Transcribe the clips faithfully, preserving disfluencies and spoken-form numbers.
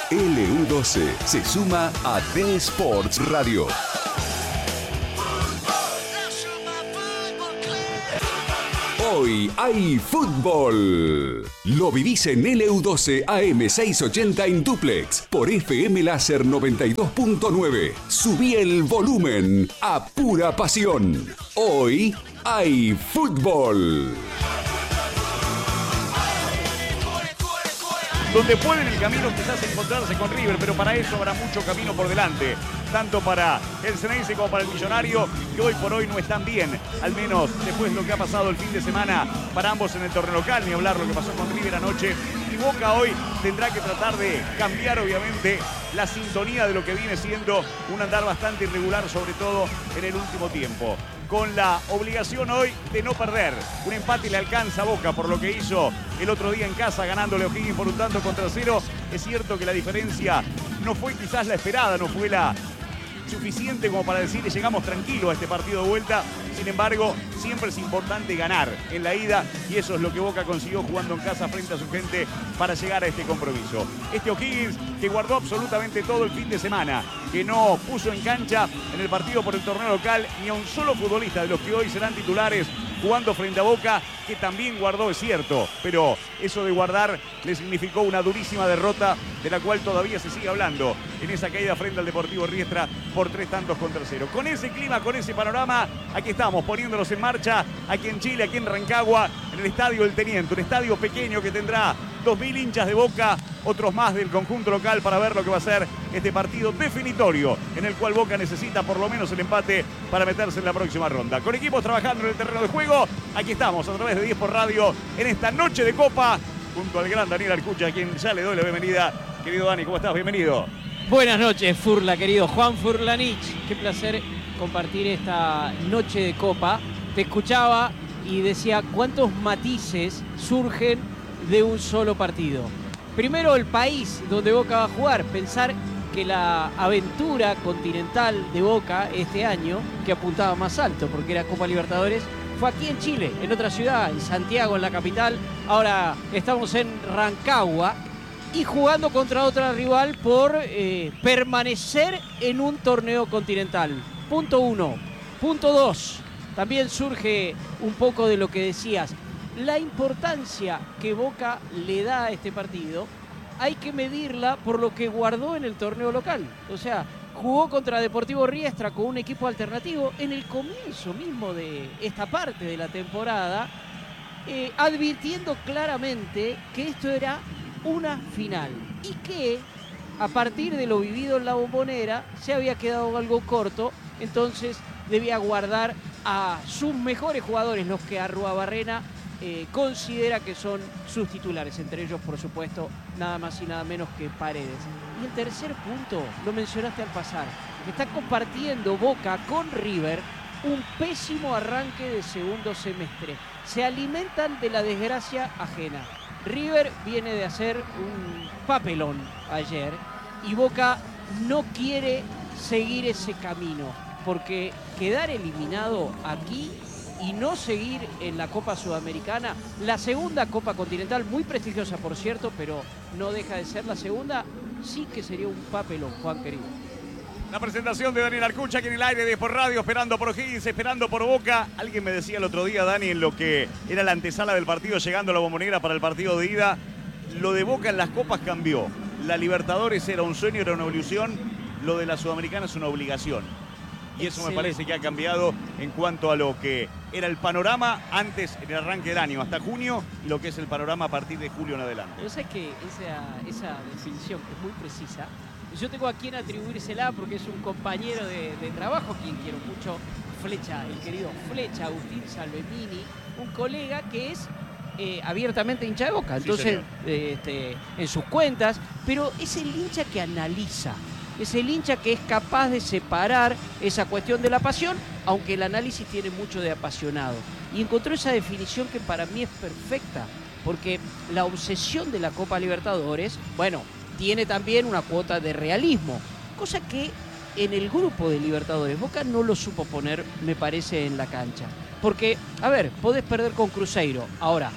L U doce se suma a T Sports Radio. Hoy hay fútbol. Lo vivís en L U doce A M seiscientos ochenta en duplex por F M Láser noventa y dos punto nueve. Subí el volumen a pura pasión. Hoy hay fútbol. Donde pueden el camino quizás encontrarse con River, pero para eso habrá mucho camino por delante, tanto para el Ceneice como para el Millonario, que hoy por hoy no están bien, al menos después de lo que ha pasado el fin de semana para ambos en el torneo local, ni hablar lo que pasó con River anoche. Y Boca hoy tendrá que tratar de cambiar obviamente la sintonía de lo que viene siendo un andar bastante irregular, sobre todo en el último tiempo, con la obligación hoy de no perder. Un empate le alcanza a Boca por lo que hizo el otro día en casa, ganándole a O'Higgins por un tanto contra cero. Es cierto que la diferencia no fue quizás la esperada, no fue la suficiente como para decir que llegamos tranquilos a este partido de vuelta. Sin embargo, siempre es importante ganar en la ida y eso es lo que Boca consiguió jugando en casa frente a su gente para llegar a este compromiso. Este O'Higgins que guardó absolutamente todo el fin de semana, que no puso en cancha en el partido por el torneo local ni a un solo futbolista de los que hoy serán titulares jugando frente a Boca, que también guardó, es cierto, pero eso de guardar le significó una durísima derrota de la cual todavía se sigue hablando en esa caída frente al Deportivo Riestra por tres tantos contra cero. Con ese clima, con ese panorama, aquí estamos poniéndolos en marcha, aquí en Chile, aquí en Rancagua, en el Estadio del Teniente, un estadio pequeño que tendrá dos mil hinchas de Boca, otros más del conjunto local para ver lo que va a ser este partido definitorio en el cual Boca necesita por lo menos el empate para meterse en la próxima ronda. Con equipos trabajando en el terreno de juego, aquí estamos a través de diez por Radio en esta noche de Copa junto al gran Daniel Arcucha, a quien ya le doy la bienvenida. Querido Dani, ¿cómo estás? Bienvenido. Buenas noches, Furla, querido Juan Furlanich. Qué placer compartir esta noche de Copa. Te escuchaba y decía cuántos matices surgen de un solo partido. Primero, el país donde Boca va a jugar. Pensar que la aventura continental de Boca este año, que apuntaba más alto porque era Copa Libertadores, fue aquí en Chile, en otra ciudad, en Santiago, en la capital. Ahora estamos en Rancagua y jugando contra otra rival por eh, permanecer en un torneo continental. Punto uno. Punto dos. También surge un poco de lo que decías. La importancia que Boca le da a este partido hay que medirla por lo que guardó en el torneo local. O sea, jugó contra Deportivo Riestra con un equipo alternativo en el comienzo mismo de esta parte de la temporada, eh, advirtiendo claramente que esto era una final y que a partir de lo vivido en la Bombonera se había quedado algo corto, entonces debía guardar a sus mejores jugadores, los que Arruabarrena eh, considera que son sus titulares, entre ellos por supuesto nada más y nada menos que Paredes. Y el tercer punto, lo mencionaste al pasar, está compartiendo Boca con River un pésimo arranque de segundo semestre. Se alimentan de la desgracia ajena. River viene de hacer un papelón ayer y Boca no quiere seguir ese camino, porque quedar eliminado aquí y no seguir en la Copa Sudamericana, la segunda Copa Continental, muy prestigiosa por cierto, pero no deja de ser la segunda, sí que sería un papelón, Juan querido. La presentación de Daniel Arcucha aquí en el aire de por Radio, esperando por O'Higgins, esperando por Boca. Alguien me decía el otro día, Dani, en lo que era la antesala del partido, llegando a la Bombonera para el partido de ida, lo de Boca en las copas cambió. La Libertadores era un sueño, era una ilusión, lo de la Sudamericana es una obligación. Y eso me parece que ha cambiado en cuanto a lo que era el panorama antes, en el arranque del año, hasta junio, y lo que es el panorama a partir de julio en adelante. Pero sabes que esa, esa definición que es muy precisa, yo tengo a quien atribuírsela porque es un compañero de, de trabajo, quien quiero mucho, Flecha, el querido Flecha, Agustín Salvemini, un colega que es eh, abiertamente hincha de Boca, entonces sí, eh, este, en sus cuentas, pero es el hincha que analiza. Es el hincha que es capaz de separar esa cuestión de la pasión, aunque el análisis tiene mucho de apasionado. Y encontró esa definición que para mí es perfecta, porque la obsesión de la Copa Libertadores, bueno, tiene también una cuota de realismo, cosa que en el grupo de Libertadores Boca no lo supo poner, me parece, en la cancha. Porque, a ver, podés perder con Cruzeiro. Ahora,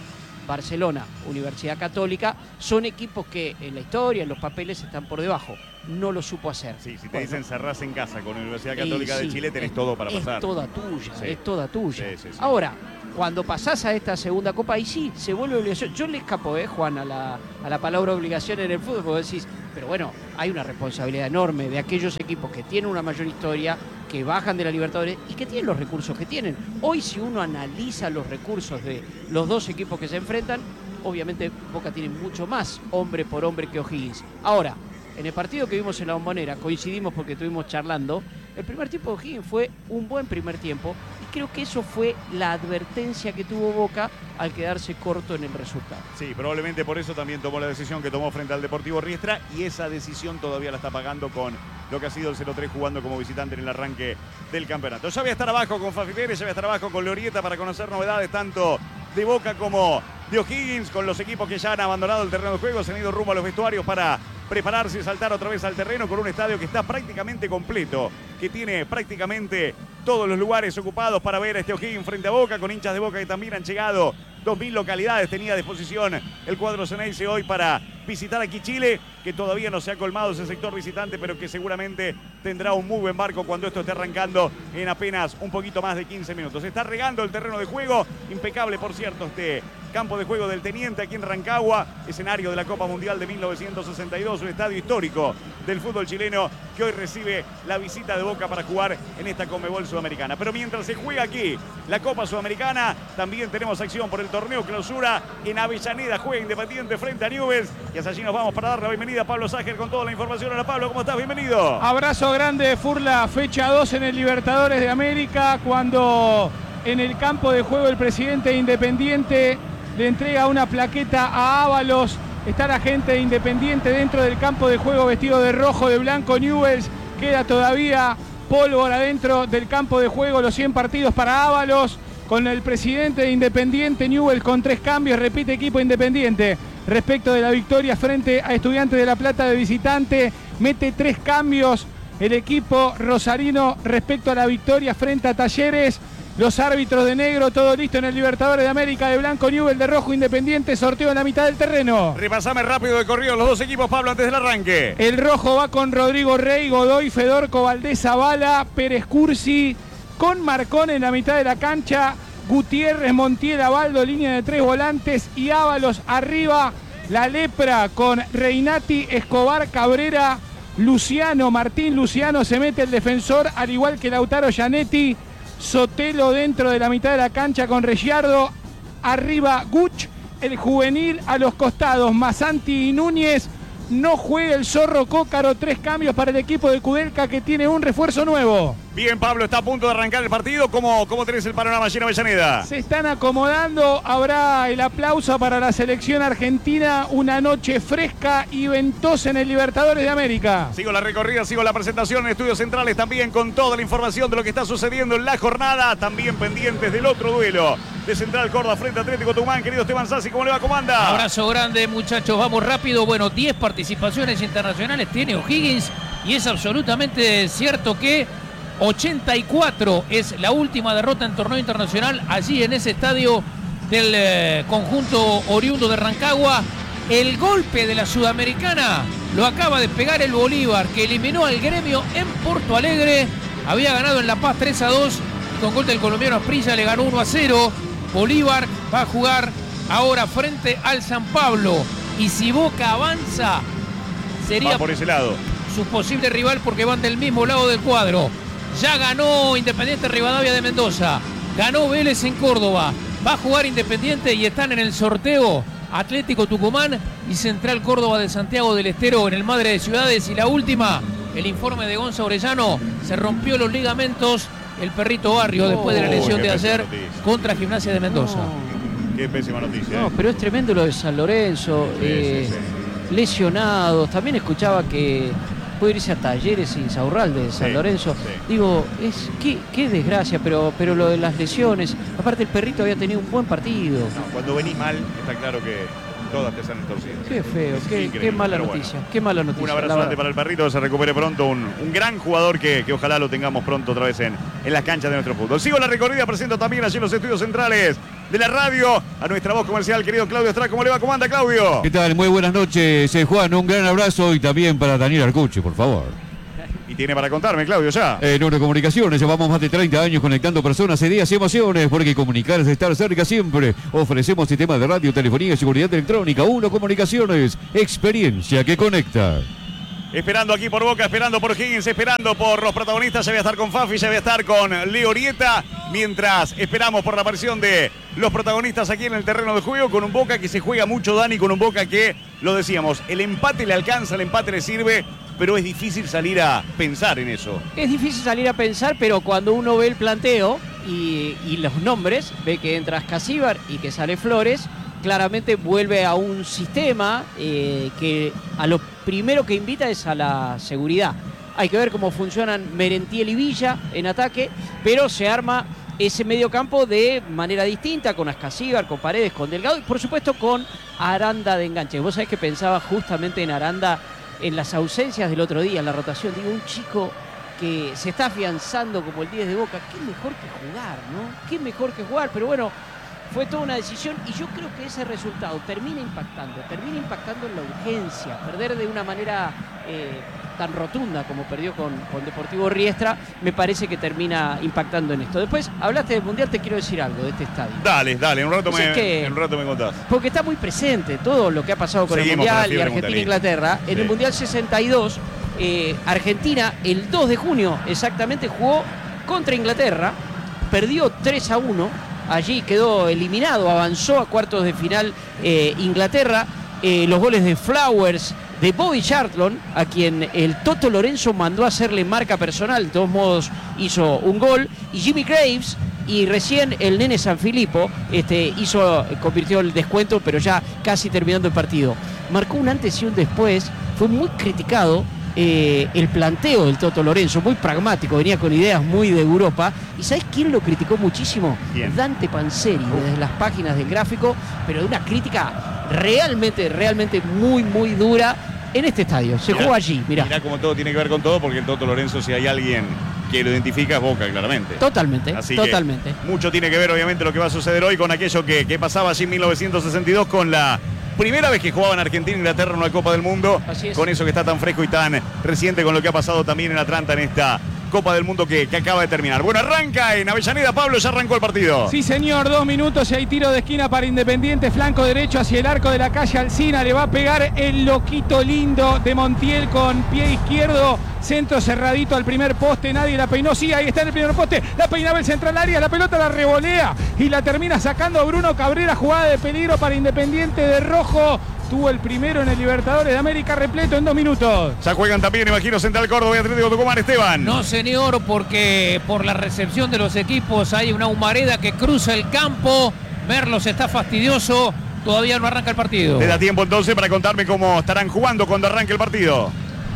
Barcelona, Universidad Católica, son equipos que en la historia, en los papeles, están por debajo. No lo supo hacer. Sí, si te bueno, dicen cerrás en casa con la Universidad Católica sí, de Chile, tenés es, todo para pasar. Es toda tuya, sí. es toda tuya. Sí, sí, sí. Ahora, cuando pasás a esta segunda Copa, ahí sí, se vuelve obligación. Yo le escapo, eh, Juan, a la, a la palabra obligación en el fútbol, porque decís, pero bueno, hay una responsabilidad enorme de aquellos equipos que tienen una mayor historia, que bajan de la Libertadores y que tienen los recursos que tienen. Hoy, si uno analiza los recursos de los dos equipos que se enfrentan, obviamente Boca tiene mucho más hombre por hombre que O'Higgins. Ahora, en el partido que vimos en la Bombonera, coincidimos porque estuvimos charlando, el primer tiempo de O'Higgins fue un buen primer tiempo y creo que eso fue la advertencia que tuvo Boca al quedarse corto en el resultado. Sí, probablemente por eso también tomó la decisión que tomó frente al Deportivo Riestra y esa decisión todavía la está pagando con lo que ha sido el cero tres jugando como visitante en el arranque del campeonato. Ya voy a estar abajo con Fafi Pérez, ya voy a estar abajo con Glorieta para conocer novedades tanto de Boca como de O'Higgins, con los equipos que ya han abandonado el terreno de juego, se han ido rumbo a los vestuarios para prepararse y saltar otra vez al terreno con un estadio que está prácticamente completo, que tiene prácticamente todos los lugares ocupados para ver a este O'Higgins frente a Boca, con hinchas de Boca que también han llegado. dos mil localidades tenía a disposición el cuadro Ceneice hoy para visitar aquí Chile, que todavía no se ha colmado ese sector visitante, pero que seguramente tendrá un muy buen barco cuando esto esté arrancando en apenas un poquito más de quince minutos. Se está regando el terreno de juego, impecable por cierto este campo de juego del Teniente aquí en Rancagua, escenario de la Copa Mundial de mil novecientos sesenta y dos, un estadio histórico del fútbol chileno que hoy recibe la visita de Boca para jugar en esta Conmebol Sudamericana. Pero mientras se juega aquí la Copa Sudamericana, también tenemos acción por el torneo clausura en Avellaneda, juega Independiente frente a Newell's y hasta allí nos vamos para dar la bienvenida a Pablo Ságer con toda la información. Hola Pablo, ¿cómo estás? Bienvenido. Abrazo grande de Furla, fecha dos en el Libertadores de América, cuando en el campo de juego el presidente de Independiente le entrega una plaqueta a Ábalos. Está la gente de Independiente dentro del campo de juego vestido de rojo, de blanco. Newell's, queda todavía pólvora dentro del campo de juego, los cien partidos para Ábalos, con el presidente de Independiente. Newell's con tres cambios, repite equipo Independiente respecto de la victoria frente a Estudiantes de La Plata de visitante, mete tres cambios el equipo rosarino respecto a la victoria frente a Talleres. Los árbitros de negro, todo listo en el Libertadores de América, de blanco Newell's, de rojo Independiente, sorteo en la mitad del terreno. Repasame rápido de corrido los dos equipos, Pablo, antes del arranque. El rojo va con Rodrigo Rey, Godoy, Fedorco, Valdés, Zavala, Pérez Cursi, con Marcón en la mitad de la cancha, Gutiérrez, Montiel, Abaldo, línea de tres volantes y Ábalos arriba. La lepra con Reinati, Escobar, Cabrera, Luciano, Martín Luciano se mete el defensor, al igual que Lautaro Gianetti. Sotelo dentro de la mitad de la cancha con Reggiardo, arriba Guch, el juvenil a los costados, Masanti y Núñez. No juega el Zorro Cócaro, tres cambios para el equipo de Kudelka que tiene un refuerzo nuevo. Bien, Pablo, está a punto de arrancar el partido. ¿Cómo, cómo tenés el panorama allí en Avellaneda? Se están acomodando, habrá el aplauso para la selección argentina. Una noche fresca y ventosa en el Libertadores de América. Sigo la recorrida, sigo la presentación en Estudios Centrales también con toda la información de lo que está sucediendo en la jornada. También pendientes del otro duelo de Central Córdoba frente a Atlético Tucumán. Querido Esteban Sassi, ¿cómo le va? ¿Cómo anda? Abrazo grande, muchachos. Vamos rápido. Bueno, diez participaciones internacionales tiene O'Higgins y es absolutamente cierto que ochenta y cuatro es la última derrota en torneo internacional allí en ese estadio del eh, conjunto oriundo de Rancagua. El golpe de la Sudamericana lo acaba de pegar el Bolívar, que eliminó al Gremio en Porto Alegre. Había ganado en La Paz tres a dos y con gol del colombiano Asprilla le ganó uno a cero. Bolívar va a jugar ahora frente al San Pablo y si Boca avanza sería va por ese lado su posible rival porque van del mismo lado del cuadro. Ya ganó Independiente Rivadavia de Mendoza, ganó Vélez en Córdoba, va a jugar Independiente y están en el sorteo Atlético Tucumán y Central Córdoba de Santiago del Estero en el Madre de Ciudades. Y la última, el informe de Gonza Orellano, se rompió los ligamentos el Perrito Barrio después de la lesión de ayer contra Gimnasia de Mendoza. No. Qué pésima noticia. No, ¿eh? pero es tremendo lo de San Lorenzo, Sí, eh, sí, sí. lesionados. También escuchaba que puede irse a Talleres y Saurralde de San Sí, Lorenzo. sí. Digo, es qué, qué desgracia, pero, pero lo de las lesiones. Aparte el Perrito había tenido un buen partido. No, cuando venís mal, está claro que todas te salen torcidas. Qué feo, Es qué, qué mala noticia, bueno. qué mala noticia. Un abrazo grande para el perrito, que se recupere pronto, un, un gran jugador que, que ojalá lo tengamos pronto otra vez en, en las canchas de nuestro fútbol. Sigo la recorrida, presento también allí en los estudios centrales de la radio a nuestra voz comercial, querido Claudio Estrada. ¿Cómo le va? ¿Cómo anda, Claudio? ¿Qué tal? Muy buenas noches, eh, Juan. Un gran abrazo y también para Daniel Arcucci, por favor. Y tiene para contarme, Claudio, ya. En Neurocomunicaciones llevamos más de treinta años conectando personas, ideas y emociones, porque comunicar es estar cerca siempre. Ofrecemos sistemas de radio, telefonía y seguridad electrónica. Uno Comunicaciones, experiencia que conecta. Esperando aquí por Boca, esperando por Higgins, esperando por los protagonistas. Ya voy a estar con Fafi, ya voy a estar con Leo Orieta. Mientras esperamos por la aparición de los protagonistas aquí en el terreno de juego, con un Boca que se juega mucho, Dani, con un Boca que, lo decíamos, el empate le alcanza, el empate le sirve, pero es difícil salir a pensar en eso. Es difícil salir a pensar, pero cuando uno ve el planteo y, y los nombres, ve que entra Ascasíbar y que sale Flores, claramente vuelve a un sistema eh, que a lo primero que invita es a la seguridad. Hay que ver cómo funcionan Merentiel y Villa en ataque, pero se arma ese mediocampo de manera distinta, con Ascasíbar, con Paredes, con Delgado y por supuesto con Aranda de enganche. Vos sabés que pensaba justamente en Aranda en las ausencias del otro día, en la rotación. Digo, un chico que se está afianzando como el diez de Boca, qué mejor que jugar, ¿no? Qué mejor que jugar, pero bueno, fue toda una decisión y yo creo que ese resultado termina impactando, termina impactando en la urgencia. Perder de una manera eh, tan rotunda como perdió con, con Deportivo Riestra, me parece que termina impactando en esto. Después, hablaste del Mundial, te quiero decir algo de este estadio. Dale, dale, en un rato, me, que, en un rato me contás. Porque está muy presente todo lo que ha pasado con Seguimos el con la Mundial y fiebre Argentina-Inglaterra. En Sí. el Mundial sesenta y dos, eh, Argentina, el dos de junio exactamente, jugó contra Inglaterra, perdió tres a uno. Allí quedó eliminado, avanzó a cuartos de final eh, Inglaterra. Eh, los goles de Flowers, de Bobby Charlton, a quien el Toto Lorenzo mandó a hacerle marca personal, de todos modos hizo un gol, y Jimmy Graves, y recién el nene Sanfilippo este, hizo, convirtió el descuento, pero ya casi terminando el partido. Marcó un antes y un después, fue muy criticado Eh, el planteo del Toto Lorenzo, muy pragmático, venía con ideas muy de Europa. ¿Y sabes quién lo criticó muchísimo? ¿Quién? Dante Panzeri, desde las páginas del gráfico, pero de una crítica realmente, realmente muy, muy dura en este estadio. Se Mirá, jugó allí, mirá. Mirá cómo todo tiene que ver con todo, porque el Toto Lorenzo, si hay alguien que lo identifica, es Boca, claramente. Totalmente, Así totalmente. Que mucho tiene que ver, obviamente, lo que va a suceder hoy con aquello que, que pasaba allí en mil novecientos sesenta y dos, con la primera vez que jugaban Argentina e Inglaterra en una Copa del Mundo. Así es. Con eso que está tan fresco y tan reciente, con lo que ha pasado también en Atlanta en esta Copa del Mundo que, que acaba de terminar. Bueno, arranca en Avellaneda, Pablo, ya arrancó el partido. Sí, señor, dos minutos y hay tiro de esquina para Independiente, flanco derecho hacia el arco de la calle Alsina. Le va a pegar el loquito lindo de Montiel con pie izquierdo. Centro cerradito al primer poste, nadie la peinó. Sí, ahí está en el primer poste. La peinaba el central área, la pelota la revolea y la termina sacando Bruno Cabrera. Jugada de peligro para Independiente de rojo. Tuvo el primero en el Libertadores de América, repleto en dos minutos. Ya juegan también, imagino, Central Córdoba y Atlético Tucumán, Esteban. No, señor, porque por la recepción de los equipos hay una humareda que cruza el campo. Merlos está fastidioso. Todavía no arranca el partido. Te da tiempo entonces para contarme cómo estarán jugando cuando arranque el partido.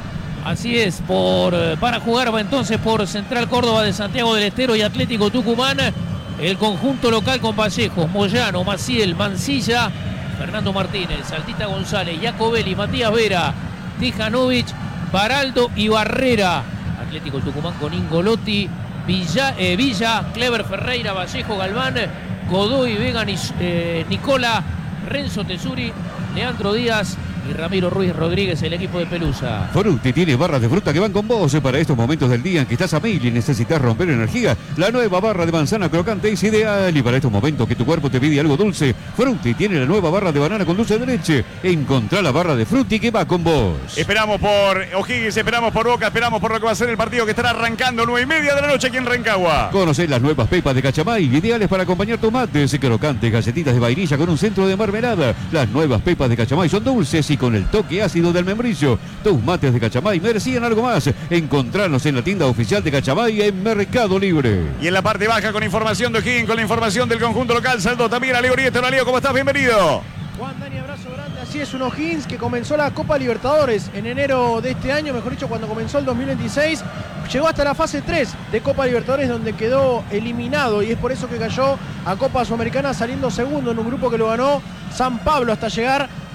Así es, por, van a jugar entonces por Central Córdoba de Santiago del Estero y Atlético Tucumán. El conjunto local con Vallejos, Moyano, Maciel, Mancilla, Fernando Martínez, Saltita González, Jacobelli, Matías Vera, Tijanovic, Baraldo y Barrera. Atlético Tucumán con Ingolotti, Villa, eh, Villa, Clever Ferreira, Vallejo, Galván, Godoy, Vega, eh, Nicola, Renzo Tesuri, Leandro Díaz y Ramiro Ruiz Rodríguez, el equipo de Pelusa. Frutti tiene barras de fruta que van con vos para estos momentos del día en que estás a mil y necesitas romper energía. La nueva barra de manzana crocante es ideal, y para estos momentos que tu cuerpo te pide algo dulce, Frutti tiene la nueva barra de banana con dulce de leche. Encontrá la barra de Frutti que va con vos. Esperamos por O'Higgins, esperamos por Boca, esperamos por lo que va a ser el partido que estará arrancando nueve y media de la noche aquí en Rancagua. Conocés las nuevas pepas de Cachamay, ideales para acompañar tomates, crocantes, galletitas de vainilla con un centro de mermelada. Las nuevas pepas de Cachamay son dulces y con el toque ácido del membrillo. Tus mates de Cachamay merecían algo más. Encontranos en la tienda oficial de Cachamay en Mercado Libre. Y en la parte baja, con información de O'Higgins, con la información del conjunto local, saldo también a Leo Orieta. Hola, Leo, ¿cómo estás? Bienvenido. Juan, Dani, abrazo grande. Así es, un O'Higgins que comenzó la Copa Libertadores en enero de este año, mejor dicho, cuando comenzó el dos mil veintiséis. Llegó hasta la fase tres de Copa Libertadores, donde quedó eliminado, y es por eso que cayó a Copa Sudamericana saliendo segundo en un grupo que lo ganó San Pablo hasta llegar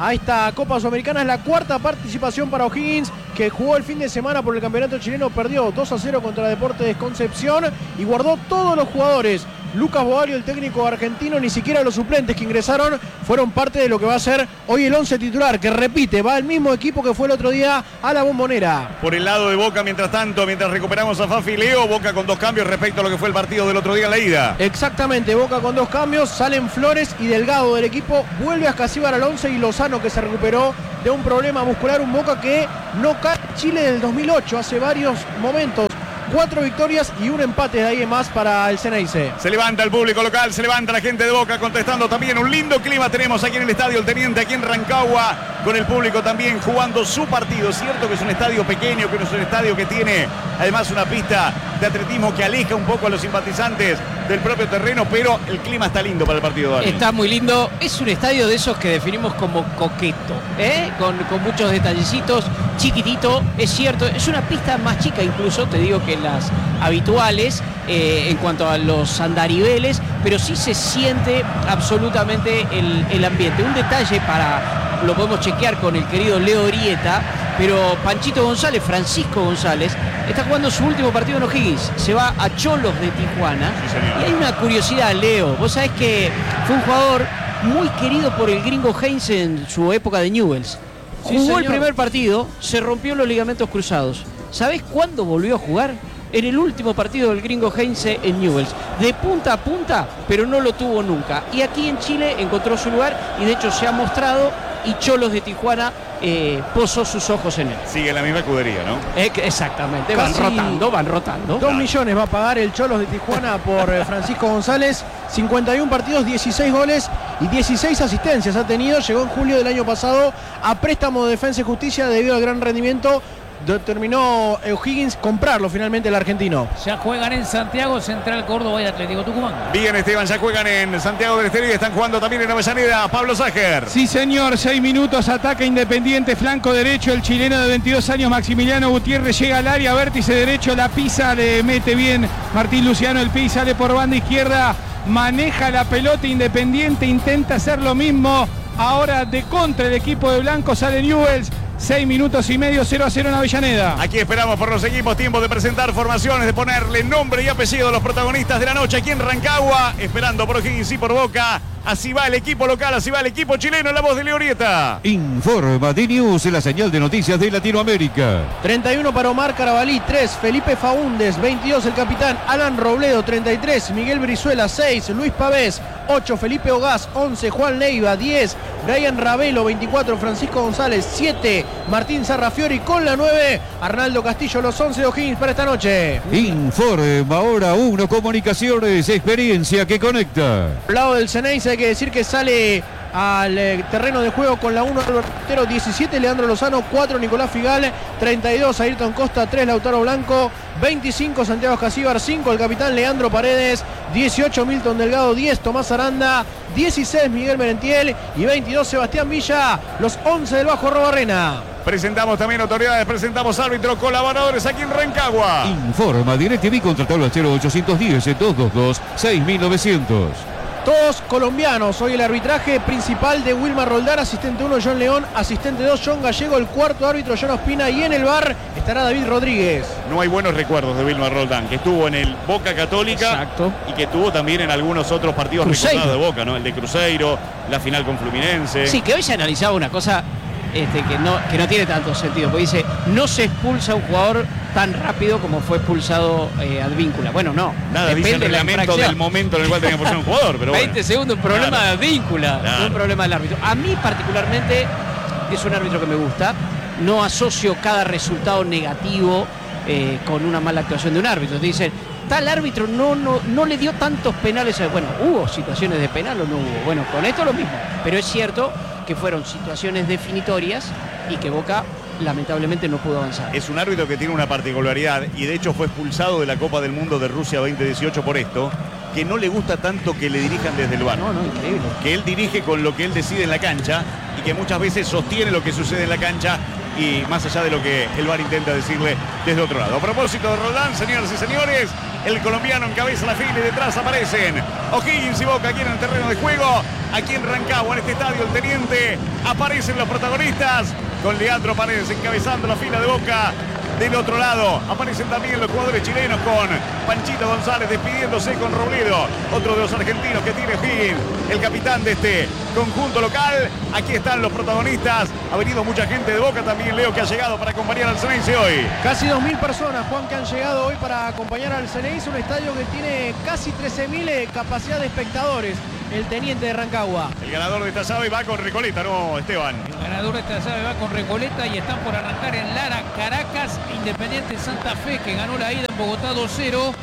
a esta Copa Sudamericana. Es la cuarta participación para O'Higgins, que jugó el fin de semana por el campeonato chileno, perdió dos a cero contra Deportes Concepción y guardó todos los jugadores. Lucas Boario, el técnico argentino, ni siquiera los suplentes que ingresaron fueron parte de lo que va a ser hoy el once titular, que repite, va el mismo equipo que fue el otro día a la Bombonera. Por el lado de Boca, mientras tanto, mientras recuperamos a Fafi y Leo, Boca con dos cambios respecto a lo que fue el partido del otro día en la ida. Exactamente, Boca con dos cambios, salen Flores y Delgado del equipo, vuelve a Escacíbar al once y Lozano, que se recuperó de un problema muscular, un Boca que no cae en Chile del dos mil ocho, hace varios momentos. Cuatro victorias y un empate de ahí en más para el Ceneice. Se levanta el público local, se levanta la gente de Boca contestando también. Un lindo clima tenemos aquí en el estadio El Teniente, aquí en Rancagua, con el público también jugando su partido. Es cierto que es un estadio pequeño, que no es un estadio que tiene además una pista de atletismo que aleja un poco a los simpatizantes del propio terreno, pero el clima está lindo para el partido, Dani. Está muy lindo. Es un estadio de esos que definimos como coqueto, ¿eh? con, con muchos detallecitos, chiquitito, es cierto. Es una pista más chica incluso, te digo, que las habituales eh, en cuanto a los andariveles, pero sí se siente absolutamente el, el ambiente. Un detalle para, lo podemos chequear con el querido Leo Orieta, pero Panchito González, Francisco González, está jugando su último partido en O'Higgins. Se va a Cholos de Tijuana. Sí, y hay una curiosidad, Leo. Vos sabés que fue un jugador muy querido por el gringo Heinz en su época de Newell's. Sí, Jugó señor. el primer partido, se rompió los ligamentos cruzados. ¿Sabés cuándo volvió a jugar? En el último partido del gringo Heinze en Newell's. De punta a punta, pero no lo tuvo nunca. Y aquí en Chile encontró su lugar y de hecho se ha mostrado, y Cholos de Tijuana eh, posó sus ojos en él. Sigue la misma escudería, ¿no? Eh, exactamente, van Casi rotando, van rotando. Dos millones va a pagar el Cholos de Tijuana por eh, Francisco González. cincuenta y un partidos, dieciséis goles y dieciséis asistencias ha tenido. Llegó en julio del año pasado a préstamo de Defensa y Justicia debido al gran rendimiento. Determinó O'Higgins comprarlo finalmente el argentino. Ya juegan en Santiago, Central Córdoba y Atlético Tucumán. Bien, Esteban, ya juegan en Santiago del Estero y están jugando también en Avellaneda. Pablo Ságer. Sí, señor, seis minutos, ataca Independiente, flanco derecho, el chileno de veintidós años, Maximiliano Gutiérrez, llega al área, vértice derecho, la pisa, le mete bien Martín Luciano el pis, sale por banda izquierda, maneja la pelota Independiente, intenta hacer lo mismo, ahora de contra el equipo de Blanco, sale Newell's. seis minutos y medio, cero a cero en Avellaneda. Aquí esperamos por los equipos, tiempo de presentar formaciones, de ponerle nombre y apellido a los protagonistas de la noche aquí en Rancagua, esperando por O'Higgins y por Boca. Así va el equipo local, así va el equipo chileno, en la voz de Leo Orieta. Informa D-News, la señal de noticias de Latinoamérica. treinta y uno para Omar Carabalí, tres Felipe Faúndez, veintidós el capitán Alan Robledo, treinta y tres Miguel Brizuela, seis Luis Pavés, ocho Felipe Ogaz, once Juan Leiva, diez Brian Ravelo, veinticuatro Francisco González, siete Martín Sarrafiori, con la nueve Arnaldo Castillo, los once de O'Higgins para esta noche. Informa ahora uno Comunicaciones, experiencia que conecta. Al lado del Ceneice hay que decir que sale al eh, terreno de juego con la uno Albertero, diecisiete Leandro Lozano, cuatro Nicolás Figal, treinta y dos Ayrton Costa, tres Lautaro Blanco, veinticinco Santiago Escacíbar, cinco el capitán Leandro Paredes, dieciocho Milton Delgado, diez Tomás Aranda, dieciséis Miguel Merentiel y veintidós Sebastián Villa, los once del Bajo Robarrena. Presentamos también autoridades, presentamos árbitros, colaboradores aquí en Rancagua. Informa DirecTV, contratalo al cero ochocientos diez, dos dos dos, seis mil novecientos. Todos colombianos. Hoy el arbitraje principal de Wilmar Roldán, asistente uno John León, asistente dos John Gallego, el cuarto árbitro John Ospina y en el V A R estará David Rodríguez. No hay buenos recuerdos de Wilmar Roldán, que estuvo en el Boca Católica. Exacto. Y que tuvo también en algunos otros partidos Cruzeiro. recordados de Boca, ¿no? El de Cruzeiro, la final con Fluminense. Sí, que hoy se analizaba una cosa este, que, no, que no tiene tanto sentido, porque dice, no se expulsa un jugador tan rápido como fue expulsado eh, Advíncula. Bueno, no. Nada dice el de la reglamento infracción. del momento en el cual tenía que expulsar un jugador, pero bueno. veinte segundos, un problema Claro. de Advíncula, Claro. no un problema del árbitro. A mí particularmente es un árbitro que me gusta. No asocio cada resultado negativo eh, con una mala actuación de un árbitro. Dicen, tal árbitro no, no, no le dio tantos penales. Bueno, hubo situaciones de penal o no hubo. Bueno, con esto lo mismo. Pero es cierto que fueron situaciones definitorias y que Boca lamentablemente no pudo avanzar. Es un árbitro que tiene una particularidad y de hecho fue expulsado de la Copa del Mundo de Rusia veinte dieciocho por esto, que no le gusta tanto que le dirijan desde el V A R. No, no, increíble. Que él dirige con lo que él decide en la cancha y que muchas veces sostiene lo que sucede en la cancha y más allá de lo que el V A R intenta decirle desde otro lado. A propósito de Roldán, señoras y señores, El colombiano encabeza la fila y detrás aparecen O'Higgins y Boca aquí en el terreno de juego. Aquí en Rancagua, en este estadio, el Teniente. Aparecen los protagonistas con Leandro Paredes encabezando la fila de Boca. Del otro lado aparecen también los jugadores chilenos con Panchito González despidiéndose con Robledo, otro de los argentinos que tiene O'Higgins, el capitán de este conjunto local. Aquí están los protagonistas. Ha venido mucha gente de Boca también, Leo, que ha llegado para acompañar al Ceneice hoy. Casi dos mil personas, Juan, que han llegado hoy para acompañar al Ceneice, un estadio que tiene casi trece mil capacidad de espectadores. El Teniente de Rancagua. El ganador de esta llave va con Recoleta, ¿no, Esteban? El ganador de esta llave va con Recoleta y están por arrancar en Lara, Caracas, Independiente Santa Fe, que ganó la ida en Bogotá dos cero.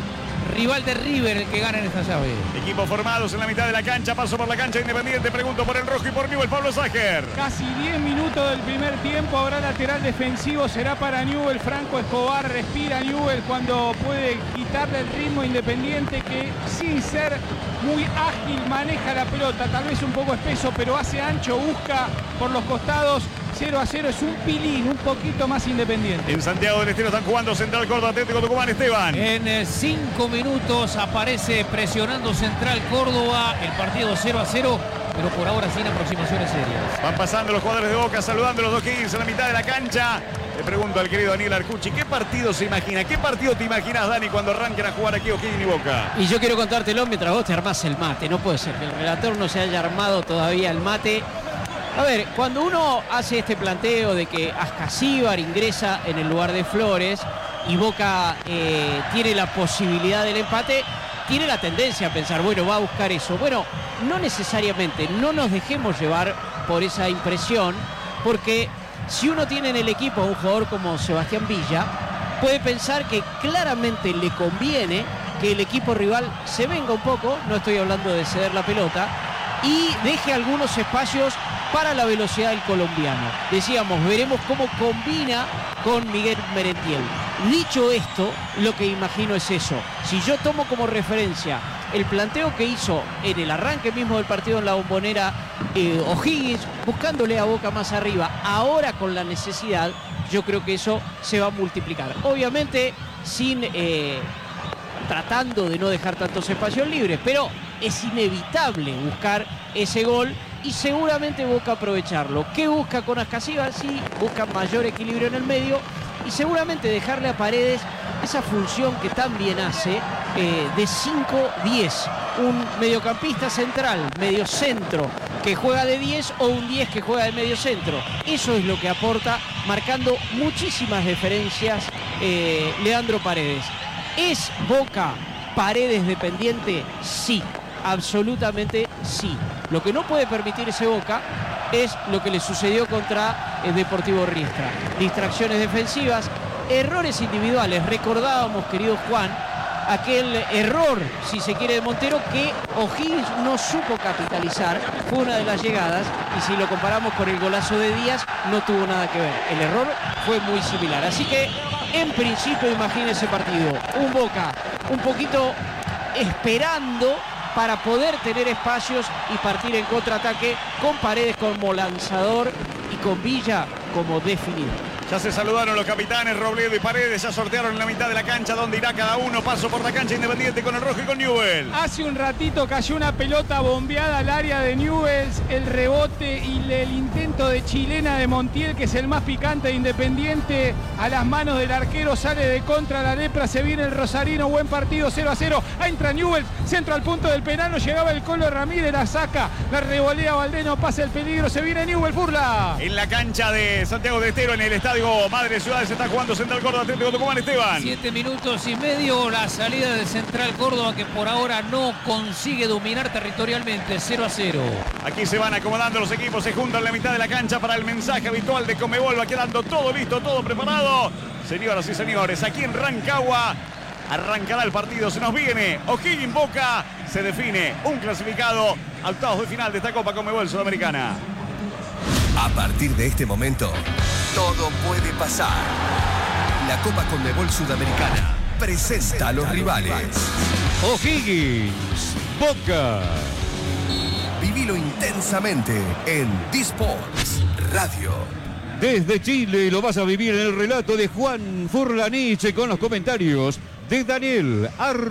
Rival de River el que gana en esta llave. Equipos formados en la mitad de la cancha. Paso por la cancha Independiente. Pregunto por el rojo y por Newell. Pablo Ságer. Casi diez minutos del primer tiempo. Habrá lateral defensivo. Será para Newell. Franco Escobar. Respira Newell cuando puede quitarle el ritmo Independiente, que sin ser muy ágil maneja la pelota. Tal vez un poco espeso, pero hace ancho. Busca por los costados. cero a cero es un pilín, un poquito más Independiente. En Santiago del Estero están jugando Central Córdoba, Atlético Tucumán, Esteban. En eh, cinco minutos aparece presionando Central Córdoba. El partido cero a cero, pero por ahora sin aproximaciones serias. Van pasando los jugadores de Boca, saludando a los dos O'Higgins en la mitad de la cancha. Le pregunto al querido Daniel Arcucci, ¿qué partido se imagina? ¿Qué partido te imaginas, Dani, cuando arranquen a jugar aquí O'Higgins y Boca? Y yo quiero contártelo mientras vos te armás el mate. No puede ser que el relator no se haya armado todavía el mate. A ver, cuando uno hace este planteo de que Ascasíbar ingresa en el lugar de Flores y Boca eh, tiene la posibilidad del empate, tiene la tendencia a pensar, bueno, va a buscar eso. Bueno, no necesariamente, no nos dejemos llevar por esa impresión, porque si uno tiene en el equipo a un jugador como Sebastián Villa, puede pensar que claramente le conviene que el equipo rival se venga un poco, no estoy hablando de ceder la pelota, y deje algunos espacios para la velocidad del colombiano. Decíamos, veremos cómo combina con Miguel Merentiel. Dicho esto, lo que imagino es eso. Si yo tomo como referencia el planteo que hizo en el arranque mismo del partido en la Bombonera eh, O'Higgins, buscándole a Boca más arriba, ahora con la necesidad, yo creo que eso se va a multiplicar. Obviamente, sin eh, tratando de no dejar tantos espacios libres, pero es inevitable buscar ese gol y seguramente Boca aprovecharlo. ¿Qué busca con Ascasíbar? Sí, busca mayor equilibrio en el medio y seguramente dejarle a Paredes esa función que tan bien hace eh, de cinco diez. Un mediocampista central, medio centro, que juega de diez o un diez que juega de medio centro. Eso es lo que aporta, marcando muchísimas diferencias eh, Leandro Paredes. ¿Es Boca Paredes dependiente? Sí, absolutamente sí. Lo que no puede permitir ese Boca es lo que le sucedió contra el Deportivo Riestra. Distracciones defensivas, errores individuales. Recordábamos, querido Juan, aquel error, si se quiere, de Montero, que O'Higgins no supo capitalizar. Fue una de las llegadas y si lo comparamos con el golazo de Díaz, no tuvo nada que ver. El error fue muy similar. Así que, en principio, imagine ese partido. Un Boca un poquito esperando para poder tener espacios y partir en contraataque, con Paredes como lanzador y con Villa como definidor. Ya se saludaron los capitanes Robledo y Paredes, ya sortearon en la mitad de la cancha donde irá cada uno. Paso por la cancha Independiente con el rojo y con Newell. Hace un ratito cayó una pelota bombeada al área de Newell's, el rebote y el intento de chilena de Montiel, que es el más picante de Independiente, a las manos del arquero, sale de contra la lepra, se viene el rosarino, buen partido, cero a cero, entra Newell's, centro al punto del penal, no llegaba el Colo Ramírez, la saca, la revolea Valdeno, pasa el peligro, se viene Newell's, Furla. En la cancha de Santiago del Estero, en el estadio Madre Ciudad, se está jugando Central Córdoba, Atlético Tucumán, Esteban. Siete minutos y medio, la salida de Central Córdoba, que por ahora no consigue dominar territorialmente, cero a cero. Aquí se van acomodando los equipos, se juntan en la mitad de la cancha para el mensaje habitual de Conmebol. Va quedando todo listo, todo preparado. Señoras y señores, aquí en Rancagua arrancará el partido, se nos viene O'Higgins Boca, se define un clasificado a octavos de final de esta Copa Conmebol Sudamericana. A partir de este momento, todo puede pasar. La Copa Conmebol Sudamericana presenta a los rivales. O'Higgins, Boca. Vivilo intensamente en D-Sports Radio. Desde Chile lo vas a vivir en el relato de Juan Furlanich con los comentarios de Daniel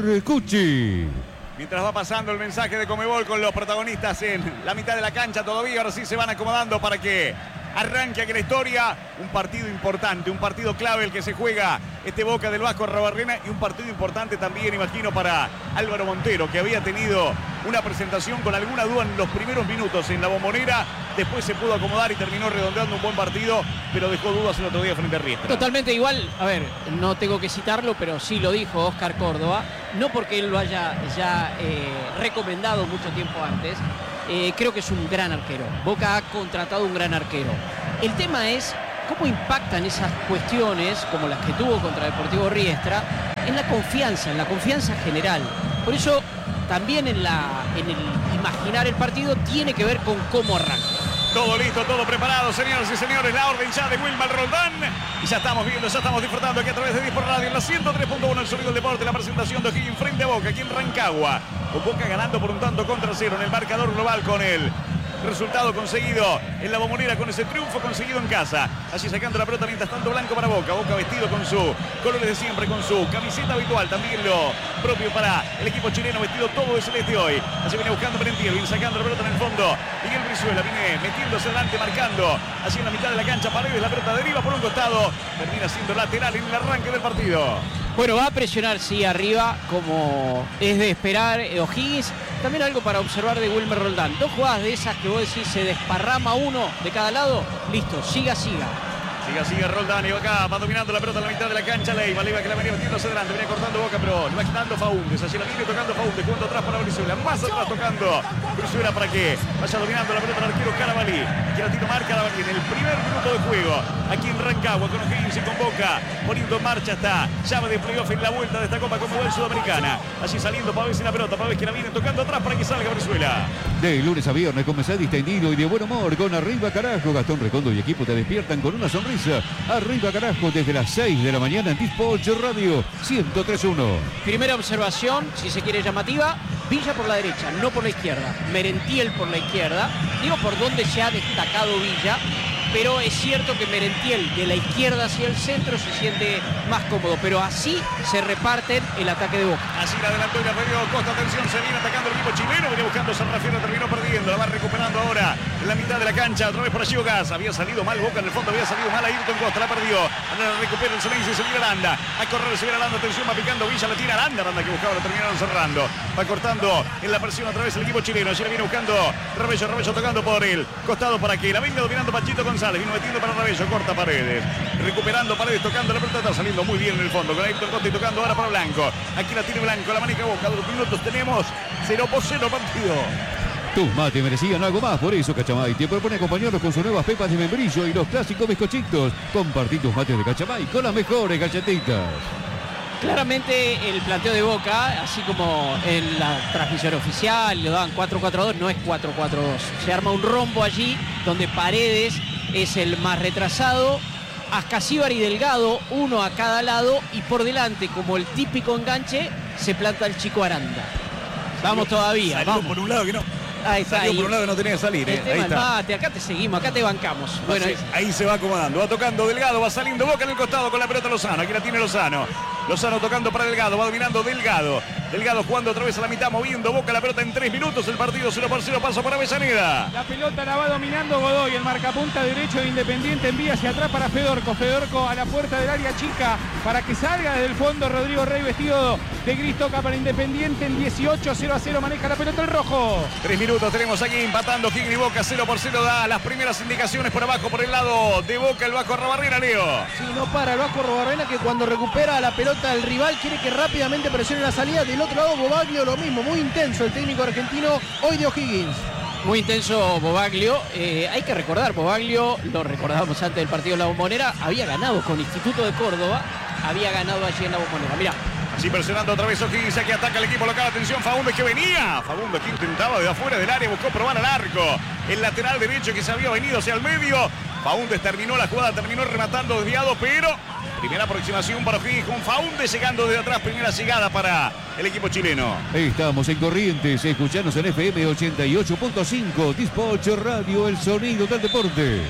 Arcucci. Mientras va pasando el mensaje de Conmebol con los protagonistas en la mitad de la cancha todavía, ahora sí se van acomodando para que arranque aquí la historia. Un partido importante, un partido clave el que se juega este Boca del Vasco Arrobarrena y un partido importante también, imagino, para Álvaro Montero, que había tenido una presentación con alguna duda en los primeros minutos en la Bombonera. Después se pudo acomodar y terminó redondeando un buen partido, pero dejó dudas el otro día frente a Riestra. Totalmente igual, a ver, no tengo que citarlo, pero sí lo dijo Oscar Córdoba, no porque él lo haya ya eh, recomendado mucho tiempo antes. Eh, creo que es un gran arquero. Boca ha contratado un gran arquero. El tema es cómo impactan esas cuestiones, como las que tuvo contra Deportivo Riestra, en la confianza, en la confianza general. Por eso, también en, la, en el imaginar el partido tiene que ver con cómo arranca. Todo listo, todo preparado, señoras y señores. La orden ya de Wilmar Roldán. Y ya estamos viendo, ya estamos disfrutando aquí a través de Dispor Radio en la ciento tres punto uno, el sonido del deporte. La presentación de O'Higgins frente a Boca, aquí en Rancagua. Con Boca ganando por un tanto contra cero en el marcador global con el resultado conseguido en la Bombonera con ese triunfo conseguido en casa. Allí sacando la pelota mientras tanto blanco para Boca. Boca vestido con su colores de siempre, con su camiseta habitual. También lo propio para el equipo chileno, vestido todo de celeste hoy. Allí viene buscando Merentiel, viene sacando la pelota en el fondo. Miguel Brizuela viene metiéndose adelante, marcando. Allí en la mitad de la cancha, Paredes, la pelota deriva por un costado. Termina siendo lateral en el arranque del partido. Bueno, va a presionar, sí, arriba, como es de esperar eh, O'Higgins. También algo para observar de Wilmer Roldán. Dos jugadas de esas que vos decís, se desparrama uno de cada lado. Listo, siga, siga. Siga, siga Roldán, y acá va dominando la pelota en la mitad de la cancha. Leiva, Leiva que la venía metiéndose adelante, viene cortando Boca, pero lo va quitando Faúndez. Allí la viene tocando Faúndez, jugando atrás para Brizuela. Más atrás tocando Brizuela para que vaya dominando la pelota el arquero Carabalí. Que la tiro marca Carabalí en el primer minuto de juego. Aquí en Rancagua con O'Higgins y con Boca. Poniendo en marcha esta llave de playoff en la vuelta de esta Copa Conmebol Sudamericana. Allí saliendo Pavés en la pelota. Pavés que la viene tocando atrás para que salga Brizuela. De lunes a viernes con mensaje distendido y de buen humor con Arriba Carajo. Gastón Recondo y equipo te despiertan con una sonrisa. Arriba Carajo desde las seis de la mañana en Dispor Radio ciento tres punto uno. Primera observación, si se quiere llamativa, Villa por la derecha, no por la izquierda. Merentiel por la izquierda. Digo por dónde se ha destacado Villa, pero es cierto que Merentiel de la izquierda hacia el centro se siente más cómodo, pero así se reparten el ataque de Boca. Así la adelantó y la perdió Costa, atención, se viene atacando el equipo chileno, viene buscando San Rafael, terminó perdiendo, la va recuperando ahora en la mitad de la cancha, otra vez por allí Gas, había salido mal Boca en el fondo, había salido mal Ayrton Costa, la perdió, ahora la recupera el Ceneice, se viene Aranda, a correr, se viene Aranda, atención, va picando Villa, la tira Aranda, Aranda que buscaba, lo terminaron cerrando, va cortando en la presión otra vez el equipo chileno, allí la viene buscando Rebello, Rebello tocando por el costado para que la venga dominando Panchito González, vino metiendo para Rebello, corta Paredes, recuperando Paredes, tocando la pelota, está saliendo muy bien en el fondo, con Ayrton Costa y tocando ahora para Blanco, aquí la tiene Blanco, la maneja Boca, dos minutos tenemos, cero por cero partido. Tus mates merecían algo más, por eso Cachamay te propone acompañarlos con sus nuevas pepas de membrillo y los clásicos bizcochitos. Compartí tus mates de Cachamay con las mejores galletitas. Claramente el planteo de Boca, así como en la transmisión oficial lo dan cuatro cuatro dos, no es cuatro cuatro dos. Se arma un rombo allí donde Paredes es el más retrasado, Ascasíbar y Delgado, uno a cada lado, y por delante, como el típico enganche, se planta el chico Aranda. Vamos todavía, Salió vamos. por un lado que no. Ahí está, Salió ahí. por un lado que no tenía que salir, El eh. tema Ahí del está. mate, acá te seguimos, acá te bancamos. Bueno, Así, ahí se va acomodando, va tocando Delgado, va saliendo Boca en el costado con la pelota Lozano, aquí la tiene Lozano. Lozano tocando para Delgado, va dominando Delgado. Delgado jugando otra vez a la mitad, moviendo Boca la pelota en tres minutos, el partido cero por cero, paso para Avellaneda. La pelota la va dominando Godoy, el marcapunta derecho de Independiente envía hacia atrás para Fedorco. Fedorco a la puerta del área chica para que salga desde el fondo Rodrigo Rey vestido de gris, toca para Independiente en dieciocho, cero a cero, maneja la pelota el rojo. Tres minutos tenemos aquí empatando Higgins y Boca, cero por cero da las primeras indicaciones por abajo, por el lado de Boca, el Vasco Arrobarrena, Leo. Sí, no para el Vasco Arrobarrena, que cuando recupera la pelota del rival quiere que rápidamente presione la salida. Del otro lado Bobaglio lo mismo, muy intenso el técnico argentino hoy de O'Higgins. muy intenso Bobaglio. Eh, hay que recordar, Bobaglio, lo recordábamos antes del partido de la Bombonera, había ganado con Instituto de Córdoba, había ganado allí en la Bombonera. Mirá. Así presionando otra vez O'Higgins, aquí ataca el equipo local, atención, Faúndez que venía, Faúndez que intentaba de afuera del área, buscó probar al arco, el lateral derecho que se había venido hacia el medio, Faúndez terminó la jugada, terminó rematando desviado, pero primera aproximación para O'Higgins con Faúndez llegando desde atrás, primera llegada para el equipo chileno. Estamos en Corrientes, escuchanos en F M ochenta y ocho punto cinco, Dispor Radio, el sonido del deporte.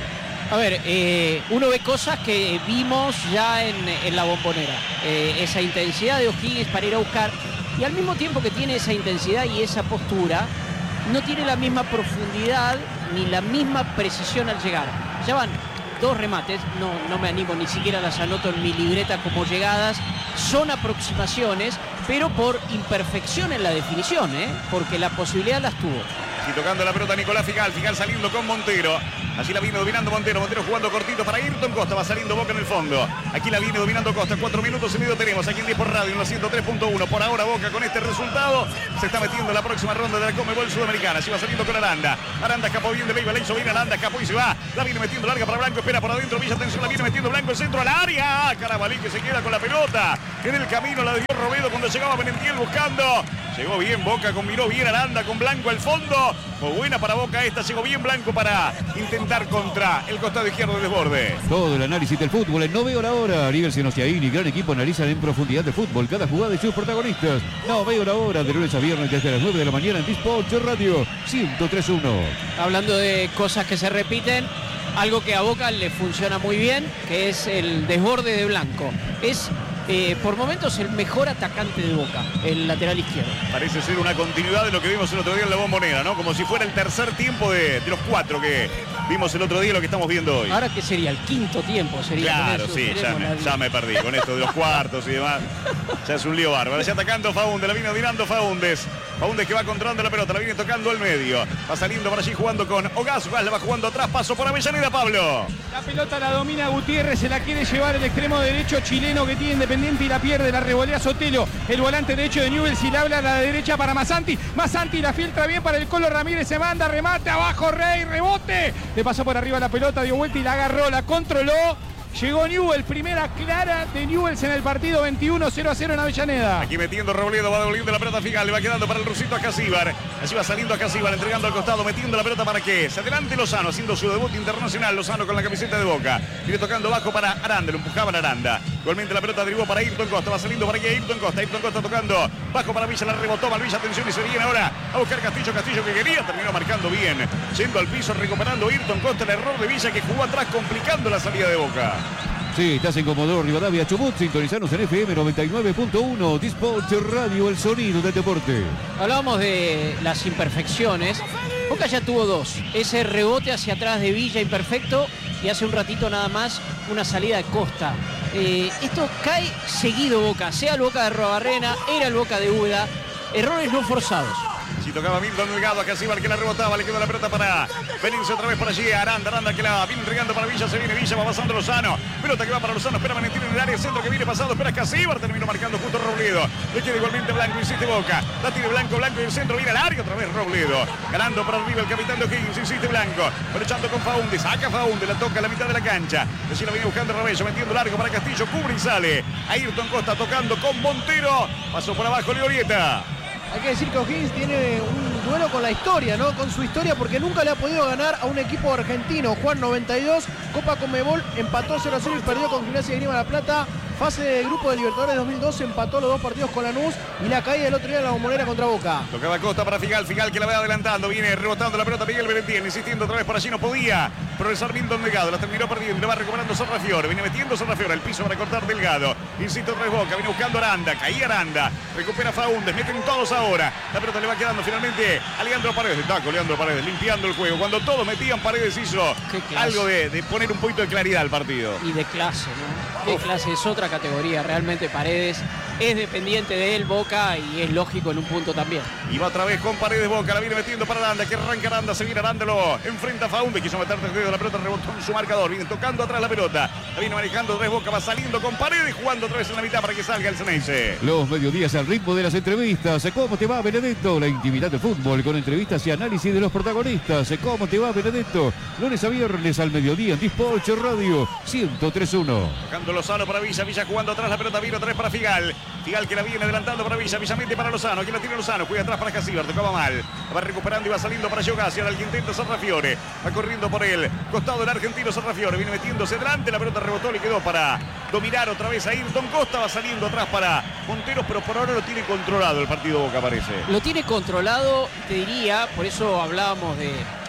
A ver, eh, uno ve cosas que vimos ya en, en la Bombonera. Eh, esa intensidad de O'Higgins para ir a buscar. Y al mismo tiempo que tiene esa intensidad y esa postura, no tiene la misma profundidad ni la misma precisión al llegar. Ya van dos remates, no, no me animo, ni siquiera las anoto en mi libreta como llegadas. Son aproximaciones, pero por imperfección en la definición, ¿eh? Porque la posibilidad las tuvo. Y tocando la pelota Nicolás Figal, Figal saliendo con Montero. Allí la viene dominando Montero, Montero jugando cortito para Ayrton Costa, va saliendo Boca en el fondo. Aquí la viene dominando Costa, cuatro minutos y medio tenemos aquí en diez por radio, en la ciento tres punto uno. Por ahora Boca con este resultado se está metiendo en la próxima ronda de la Conmebol Sudamericana. Así va saliendo con Aranda. Aranda escapó bien de Leiva, la hizo bien Aranda, escapó y se va. La viene metiendo larga para Blanco, espera por adentro, Villa, atención, la viene metiendo Blanco, el centro al área. Carabalí que se queda con la pelota. En el camino la dio Robedo cuando llegaba Benentiel buscando. Llegó bien Boca, combinó bien Aranda con Blanco al fondo. Muy buena para Boca esta, llegó bien Blanco para intentar contra el costado izquierdo de desborde. Todo el análisis del fútbol en No Veo la Hora. Aníbal Senociaín y gran equipo analizan en profundidad de fútbol cada jugada de sus protagonistas. No Veo la Hora, de lunes a viernes desde las nueve de la mañana en Disport Radio ciento tres punto uno. Hablando de cosas que se repiten, algo que a Boca le funciona muy bien, que es el desborde de Blanco. Es eh, por momentos el mejor atacante de Boca, el lateral izquierdo. Parece ser una continuidad de lo que vimos el otro día en la Bombonera, ¿no? Como si fuera el tercer tiempo de, de los cuatro que vimos el otro día, lo que estamos viendo hoy. Ahora que sería el quinto tiempo, sería. Claro, sí, ya me, ya me perdí con esto de los cuartos y demás. Ya es un lío bárbaro. Ya atacando Faúndez, la viene dominando Faúndez. Faúndez que va controlando la pelota, la viene tocando al medio. Va saliendo por allí jugando con Ogaz. Ogaz la va jugando atrás, paso por Avellaneda, Pablo. La pelota la domina Gutiérrez, se la quiere llevar el extremo derecho chileno que tiene Independiente y la pierde, la revolea Sotelo, el volante derecho de Newell's y la habla a la derecha para Masanti. Masanti la filtra bien para el Colo Ramírez, se manda, remate, abajo Rey, rebote. Le pasó por arriba la pelota, dio vuelta y la agarró, la controló. Llegó Newell, primera clara de Newell's en el partido, veintiuno cero a cero en Avellaneda. Aquí metiendo Robledo, va devolviendo la pelota Figal, le va quedando para el rusito a Casíbar. Allí va saliendo a Casíbar, entregando al costado, metiendo la pelota para que se adelante Lozano, haciendo su debut internacional. Lozano con la camiseta de Boca. Viene tocando bajo para Aranda, lo empujaba Aranda. Igualmente la pelota derivó para Ayrton Costa, va saliendo por aquí Ayrton Costa. Ayrton Costa tocando bajo para Villa, la rebotó Malvilla, atención y se viene ahora a buscar Castillo. Castillo que quería, terminó marcando bien. Yendo al piso, recuperando Ayrton Costa, el error de Villa que jugó atrás, complicando la salida de Boca. Sí, estás en Comodoro Rivadavia, Chubut, sintonizanos en F M noventa y nueve punto uno, Disport Radio, el sonido del deporte. Hablábamos de las imperfecciones. Boca ya tuvo dos. Ese rebote hacia atrás de Villa imperfecto y hace un ratito nada más una salida de Costa. Eh, esto cae seguido Boca, sea el Boca de Robarrena, era el Boca de Uda. Errores no forzados. Si tocaba Milton Delgado a Casíbar que la rebotaba, le quedó la pelota para venirse otra vez por allí. Aranda, Aranda que la viene entregando para Villa, se viene Villa, va pasando Lozano. Pelota que va para Lozano, espera Valentín en el área, centro que viene pasado, espera Casíbar, terminó marcando justo Robledo. Le queda igualmente Blanco, insiste Boca. La tiene Blanco, Blanco y el centro viene al área, otra vez Robledo. Ganando para arriba el capitán de O'Higgins, insiste Blanco. Flechando con Faúndez, saca Faúndez, la toca a la mitad de la cancha. Allí la viene buscando Rabello, metiendo largo para Castillo, cubre y sale. Ayrton Costa tocando con Montero. Pasó por abajo Leorieta. Hay que decir que O'Higgins tiene un duelo con la historia, ¿no? Con su historia, porque nunca le ha podido ganar a un equipo argentino. Juan noventa y dos, Copa Conmebol, empató cero a cero y perdió con Gimnasia de Grima La Plata. Fase de grupo de Libertadores dos mil doce, empató los dos partidos con Lanús y la caída del otro día en la Bombonera contra Boca. Tocaba Costa para Figal, Figal que la va adelantando, viene rebotando la pelota Miguel Benentiel, insistiendo otra vez por allí, no podía progresar Milton Delgado, la terminó perdiendo, la va recuperando Sarrafiore, viene metiendo Sarrafiore al piso para cortar Delgado, insiste otra vez Boca, viene buscando Aranda, caía Aranda, recupera Faúndez, meten todos ahora, la pelota le va quedando finalmente a Leandro Paredes, de taco Leandro Paredes, limpiando el juego, cuando todos metían Paredes hizo algo de, de poner un poquito de claridad al partido. Y de clase, ¿no? De clase, es otra categoría, realmente Paredes es dependiente de él, Boca, y es lógico en un punto también. Y va otra vez con Paredes Boca, la viene metiendo para Aranda, que arranca Aranda, se viene Aranda, lo enfrenta a Faúndez, quiso meter tres dedos, la pelota rebotó en su marcador, viene tocando atrás la pelota, la viene manejando otra vez Boca, va saliendo con Paredes, jugando otra vez en la mitad para que salga el Ceneice. Los mediodías al ritmo de las entrevistas. ¿Cómo te va, Benedetto? La intimidad del fútbol con entrevistas y análisis de los protagonistas. ¿Cómo te va, Benedetto? Lunes a viernes al mediodía en Disport Radio ciento tres punto uno. Tocando Lozano para Villa, Villa jugando atrás la pelota, vino otra vez para Figal. Figal que la viene adelantando para Villa, Villa mete para Lozano, aquí la tiene Lozano, juega atrás para Casíbar, tocaba mal, la va recuperando y va saliendo para Giogasi, ahora el que intenta Sarrafiore, va corriendo por el costado del argentino Sarrafiore, viene metiéndose delante, la pelota rebotó, le quedó para dominar otra vez a Ayrton Costa, va saliendo atrás para Monteros, pero por ahora lo tiene controlado el partido Boca, parece. Lo tiene controlado, te diría, por eso hablábamos de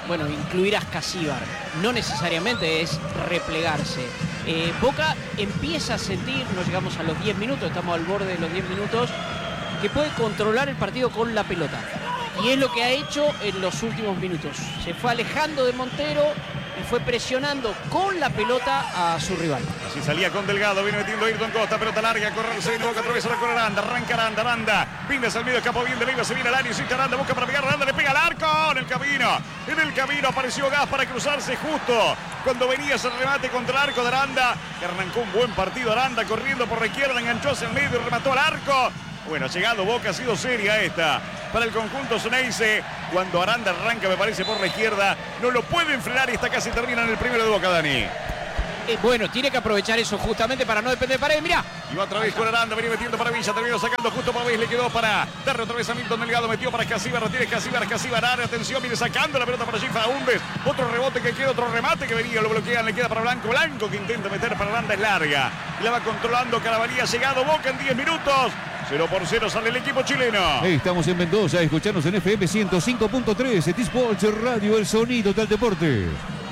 bueno, incluir a Ascasíbar. No necesariamente es replegarse. Eh, Boca empieza a sentir, no llegamos a los diez minutos, estamos al borde de los diez minutos, que puede controlar el partido con la pelota. Y es lo que ha hecho en los últimos minutos. Se fue alejando de Montero y fue presionando con la pelota a su rival. Así salía con Delgado, viene metiendo Ayrton Costa, pelota larga, corre el centro, Boca atraviesa la con Aranda, arranca Aranda, Aranda, Pindas al medio, escapó bien de Leiva, se viene al área, insiste Aranda, busca para pegar, Aranda le pega al arco, en el camino, en el camino apareció Gas para cruzarse justo cuando venía ese remate contra el arco de Aranda, que arrancó un buen partido Aranda, corriendo por la izquierda, enganchó hacia el medio y remató al arco. Bueno, ha llegado Boca, ha sido seria esta para el conjunto Ceneice. Cuando Aranda arranca, me parece, por la izquierda, no lo pueden frenar y está casi termina en el primero de Boca, Dani. Eh, bueno, tiene que aprovechar eso justamente para no depender de Paredes. Mirá. Y va otra vez con Aranda, venía metiendo para Villa, terminó sacando justo para Villa, le quedó para darle otra vez a Milton Delgado, metió para Ascasíbar, retira Ascasíbar, Ascasíbar, área, atención, viene sacando la pelota para allí Faúndez, otro rebote que queda, otro remate que venía, lo bloquean, le queda para Blanco, Blanco que intenta meter para Aranda, es larga, y la va controlando Carabalí, ha llegado Boca en diez minutos. cero por cero sale el equipo chileno. Estamos en Mendoza, escuchanos en F M ciento cinco punto tres, T-Sports Radio, el sonido del deporte.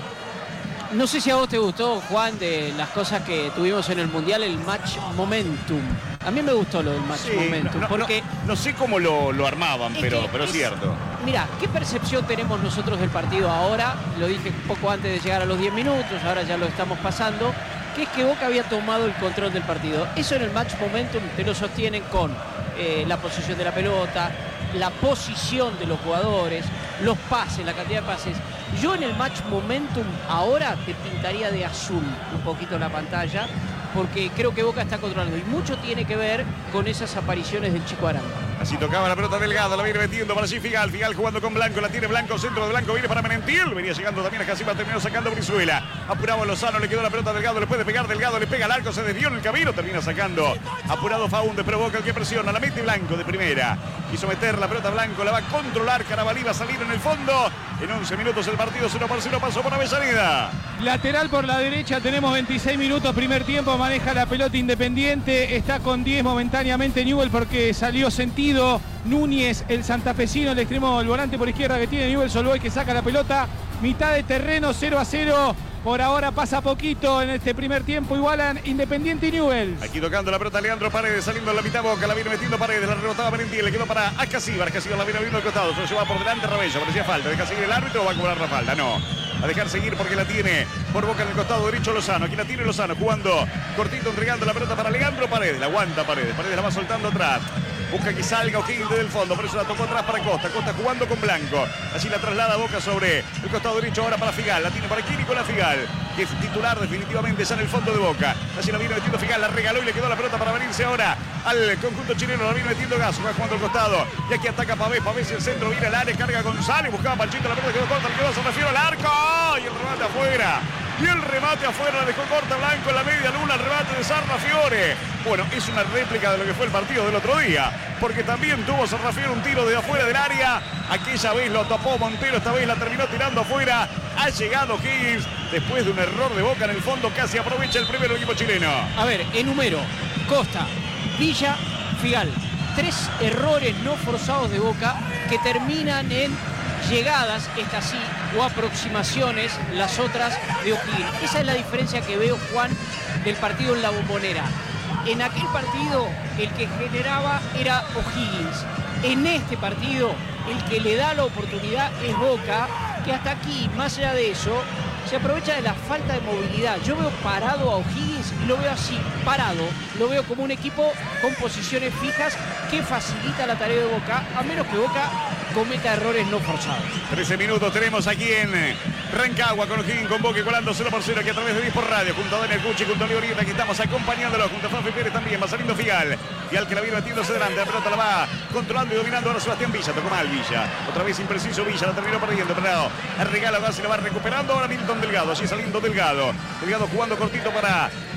No sé si a vos te gustó, Juan, de las cosas que tuvimos en el Mundial, el match momentum. A mí me gustó lo del match Sí, momentum, no, no, porque... no, no sé cómo lo, lo armaban, es pero, que pero es es cierto. Mira, ¿qué percepción tenemos nosotros del partido ahora? Lo dije un poco antes de llegar a los diez minutos, ahora ya lo estamos pasando. Que es que Boca había tomado el control del partido. Eso en el match momentum te lo sostienen con eh, la posición de la pelota, la posición de los jugadores, los pases, la cantidad de pases. Yo en el match momentum ahora te pintaría de azul un poquito la pantalla, porque creo que Boca está controlando y mucho tiene que ver con esas apariciones del Chico Aranda. Así tocaba la pelota Delgado, la viene metiendo para allí Figal, Figal jugando con Blanco, la tiene Blanco, centro de Blanco, viene para Menentil, venía llegando también a Ascasíbar, terminó sacando Brizuela, apurado Lozano, le quedó la pelota a Delgado, le puede pegar Delgado, le pega al arco, se desvió en el camino, termina sacando, apurado Faúndez, pero Boca el que presiona, la mete Blanco de primera, quiso meter la pelota Blanco, la va a controlar, Carabalí va a salir en el fondo, en once minutos el partido, cero por cero, pasó por Avellaneda. Lateral por la derecha, tenemos veintiséis minutos, primer tiempo, maneja la pelota Independiente, está con diez momentáneamente Newell porque salió sentido Núñez, el santafesino, el extremo, el volante por izquierda que tiene Newell Solboy que saca la pelota, mitad de terreno, cero a cero. Por ahora pasa poquito en este primer tiempo, igualan Independiente y Newell's. Aquí tocando la pelota Leandro Paredes, saliendo en la mitad Boca, la viene metiendo Paredes, la rebotaba Merentiel, le quedó para Ascasíbar, Ascasíbar la viene abriendo al costado, se lo lleva por delante Rabello, parecía falta, deja seguir el árbitro o va a cobrar la falta, no. A dejar seguir porque la tiene por Boca en el costado derecho Lozano, aquí la tiene Lozano, jugando cortito, entregando la pelota para Leandro Paredes, la aguanta Paredes, Paredes la va soltando atrás. Busca que salga O'Higgins desde el fondo, por eso la tocó atrás para Costa. Costa jugando con Blanco. Así la traslada Boca sobre el costado derecho ahora para Figal. La tiene para aquí Nicolás Figal, que es titular definitivamente ya en el fondo de Boca. Así la viene metiendo Figal, la regaló y le quedó la pelota para venirse ahora al conjunto chileno. La viene metiendo Gas, va jugando al costado. Y aquí ataca Pavés, Pavés el centro, viene al área, carga González, buscaba Panchito, la pelota quedó corta, le quedó, se refiere al arco. Y el remate afuera. Y el remate afuera, dejó corta Blanco en la media luna, el remate de Sarrafiore. Bueno, es una réplica de lo que fue el partido del otro día, porque también tuvo Sarrafiore un tiro de afuera del área. Aquella vez lo tapó Montero, esta vez la terminó tirando afuera. Ha llegado Higgins, después de un error de Boca en el fondo, casi aprovecha el primero equipo chileno. A ver, enumero, Costa, Villa, Figal. Tres errores no forzados de Boca que terminan en llegadas, estas sí, o aproximaciones, las otras de O'Higgins. Esa es la diferencia que veo, Juan, del partido en la Bombonera. En aquel partido el que generaba era O'Higgins. En este partido el que le da la oportunidad es Boca, que hasta aquí, más allá de eso, se aprovecha de la falta de movilidad. Yo veo parado a O'Higgins y lo veo así, parado. Lo veo como un equipo con posiciones fijas que facilita la tarea de Boca, a menos que Boca cometa errores no forzados. trece minutos tenemos aquí en Rancagua con O'Higgins, con Boca colando cero por cero aquí a través de Dispor Radio, junto a Daniel Cucci, junto a Leo Rieta, aquí estamos acompañándolo, junto a Fafi Pérez también, va saliendo Figal. Figal que la viene metiéndose delante, la pelota la va controlando y dominando ahora Sebastián Villa, tocó mal Villa, otra vez impreciso Villa, la terminó perdiendo, pero el regalo casi la va recuperando ahora Milton Delgado, allí saliendo Delgado, Delgado jugando cortito para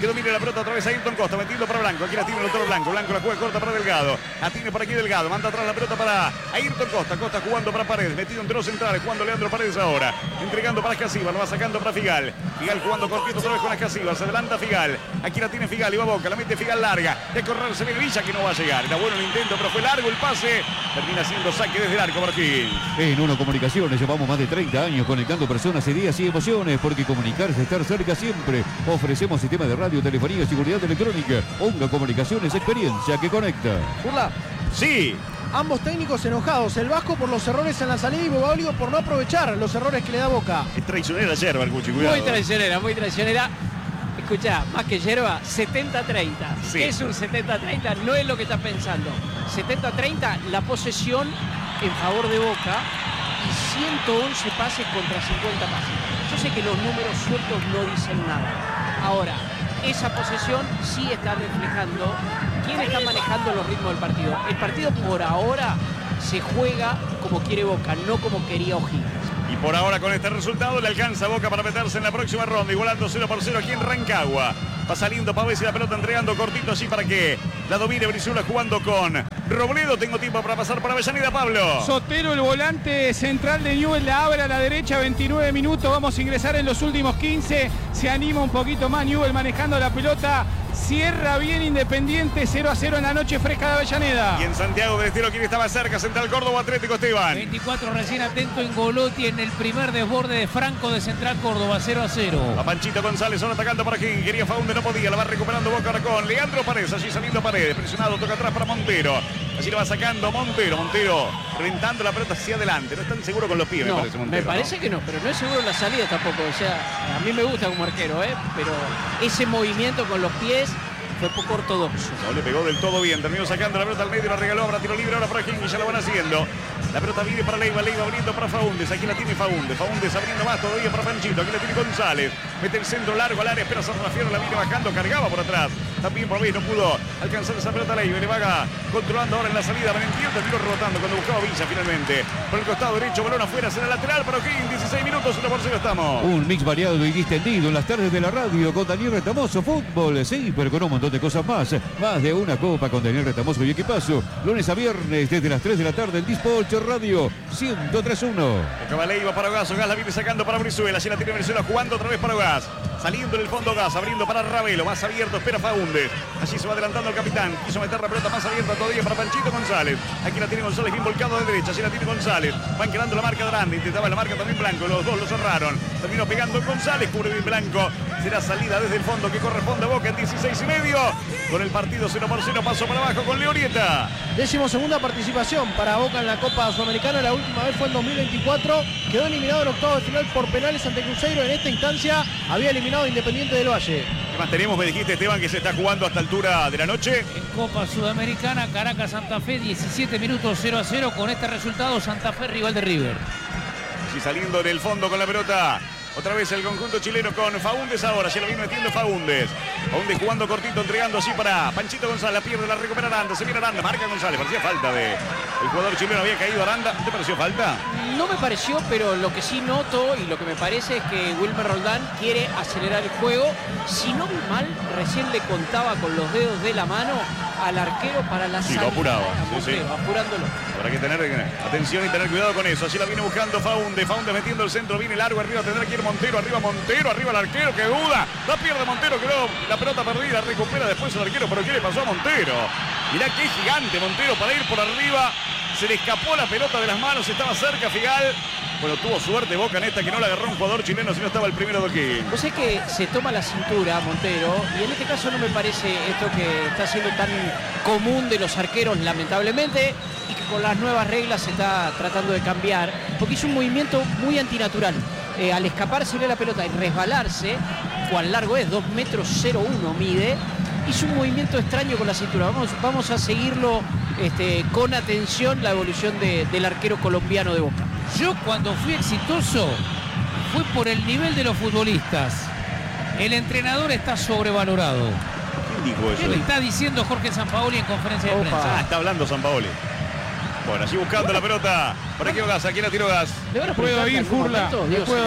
que domina la pelota otra vez a Ayrton Costa, metiendo para Blanco. Aquí la tiene el otro Blanco. Blanco la juega corta para Delgado. La tiene por aquí Delgado. Manda atrás la pelota para Ayrton Costa. Costa jugando para Paredes. Metido entre los centrales. Jugando Leandro Paredes ahora. Entregando para Escasíbar. Lo va sacando para Figal. Figal jugando cortito otra vez con Escasíbar. Se adelanta Figal. Aquí la tiene Figal. Y va Boca. La mete Figal larga. De correr se ve Villa que no va a llegar. Era bueno el intento, pero fue largo el pase. Termina siendo saque desde el arco por aquí. En Uno Comunicaciones llevamos más de treinta años conectando personas, ideas y emociones, porque comunicarse es estar cerca siempre. Ofrecemos sistema de radio, telefonía y seguridad electrónica. Uno Comunicaciones, experiencia que conecta. Furla. Sí. Ambos técnicos enojados, el Vasco por los errores en la salida y Bobaglio por no aprovechar los errores que le da Boca. Es traicionera yerba el Cuchi, cuidado. Muy traicionera, muy traicionera. Escuchá, más que yerba, setenta treinta. Sí. Es un setenta treinta, no es lo que estás pensando. setenta treinta, la posesión en favor de Boca y ciento once pases contra cincuenta pases. Yo sé que los números sueltos no dicen nada. Ahora, esa posesión sí está reflejando quién está manejando los ritmos del partido. El partido por ahora se juega como quiere Boca, no como quería O'Higgins. Y por ahora con este resultado le alcanza a Boca para meterse en la próxima ronda, igualando cero por cero aquí en Rancagua. Va saliendo Pavés y la pelota entregando cortito así para que la domine Brizuela jugando con Robledo. Tengo tiempo para pasar por Avellaneda, Pablo. Sotero, el volante central de Newell, la abre a la derecha, veintinueve minutos. Vamos a ingresar en los últimos quince. Se anima un poquito más Newell manejando la pelota. Cierra bien Independiente, cero a cero en la noche fresca de Avellaneda. Y en Santiago del Estero, ¿quién estaba cerca? Central Córdoba, Atlético, Esteban. veinticuatro recién atento en Golotti en el primer desborde de Franco de Central Córdoba, cero a cero. A Panchito González, son atacando para quien quería Faunde, no podía, la va recuperando Boca ahora con Leandro Paredes, allí saliendo Paredes, presionado, toca atrás para Montero. Allí lo va sacando Montero, Montero reventando la pelota hacia adelante, no es tan seguro con los pies, No, me parece Montero. me parece ¿no? que no, pero no es seguro la salida tampoco. O sea, a mí me gusta como arquero, ¿eh? Pero ese movimiento con los pies fue poco ortodoxo. No le pegó del todo bien, terminó sacando la pelota al medio, la regaló, ahora tiro libre, ahora para King y ya lo van haciendo. La pelota viene para Leiva, Leiva abriendo para Faúndez, aquí la tiene Faúndez, Faúndez abriendo más todavía para Panchito, aquí la tiene González, mete el centro largo al área, espera San Rafael, la viene bajando, cargaba por atrás, también Pavés no pudo alcanzar esa pelota Leiva, le va controlando ahora en la salida, Valentín terminó rebotando cuando buscaba Villa finalmente, por el costado derecho, balón afuera, será lateral para King, dieciséis minutos, uno por cero estamos. Un mix variado y distendido en las tardes de la radio con Daniel Retamoso, fútbol, sí, pero con un montón de cosas más. Más de una copa con Daniel Retamoso y equipazo. Lunes a viernes desde las tres de la tarde en Dispatch Radio ciento tres punto uno. Tocaba Leiva para Gas, Gas la viene sacando para Brizuela, allí la tiene Brizuela jugando otra vez para Gas. Saliendo en el fondo Gas, abriendo para Ravelo, más abierto, espera Faúndez. Allí se va adelantando el capitán, quiso meter la pelota más abierta todavía para Panchito González. Aquí la tiene González bien volcado de derecha, allí la tiene González. Van quedando la marca de Aranda, intentaba la marca también Blanco, los dos lo cerraron. Terminó pegando González, cubre bien Blanco. Será salida desde el fondo que corresponde a Boca en dieciséis y medio. Con el partido cero por cero, paso para abajo con Leorieta. Décimo segunda participación para Boca en la Copa Sudamericana. La última vez fue en dos mil veinticuatro. Quedó eliminado en octavos de final por penales ante Cruzeiro. En esta instancia había eliminado a Independiente del Valle. ¿Qué más tenemos? Me dijiste, Esteban, que se está jugando a esta altura de la noche. En Copa Sudamericana, Caracas Santa Fe, diecisiete minutos, cero a cero. Con este resultado, Santa Fe rival de River. Y saliendo del fondo con la pelota. Otra vez el conjunto chileno con Faúndez ahora, ya lo viene metiendo Faúndez. Faúndez jugando cortito, entregando así para Panchito González, la pierde, la recupera Aranda, se viene Aranda, marca González, parecía falta de el jugador chileno, había caído Aranda, ¿te pareció falta? No me pareció, pero lo que sí noto y lo que me parece es que Wilmer Roldán quiere acelerar el juego. Si no vi mal, recién le contaba con los dedos de la mano al arquero para la Sí, salida. lo apuraba, a sí, sí. Montero, apurándolo. Habrá que tener atención y tener cuidado con eso. Así la viene buscando Faúndez. Faúndez metiendo el centro. Viene largo. Arriba tendrá que ir Montero. Arriba Montero. Arriba el arquero. Que duda. La pierde Montero. Quedó la pelota perdida. Recupera después el arquero. Pero ¿qué le pasó a Montero? Mirá qué gigante Montero para ir por arriba. Se le escapó la pelota de las manos. Estaba cerca Figal. Bueno, tuvo suerte Boca en esta que no la agarró un jugador chileno, sino estaba el primero de aquí. Vos sabés que se toma la cintura Montero y en este caso no me parece esto que está siendo tan común de los arqueros, lamentablemente, y que con las nuevas reglas se está tratando de cambiar, porque hizo un movimiento muy antinatural. Eh, al escapársele la pelota y resbalarse, cuán largo es, dos metros cero uno mide, hizo un movimiento extraño con la cintura. Vamos, vamos a seguirlo este, con atención, la evolución de, del arquero colombiano de Boca. Yo cuando fui exitoso fue por el nivel de los futbolistas. El entrenador está sobrevalorado. ¿Quién dijo ¿Qué eso? le está diciendo Jorge Sampaoli en conferencia de Opa. prensa? Ah, está hablando Sampaoli. Bueno, allí buscando la pelota. Por aquí Gas, aquí la tiró Gas. ¿Le van a ¿Puedo preguntar en ir, algún Furla? momento? ¿Me Digo, puedo si le- ir?